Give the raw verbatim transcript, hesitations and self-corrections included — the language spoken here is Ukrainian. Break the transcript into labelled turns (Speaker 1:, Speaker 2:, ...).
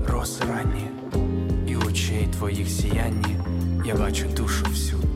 Speaker 1: роси ранні, і очей твоїх сіянні, я бачу душу всюди.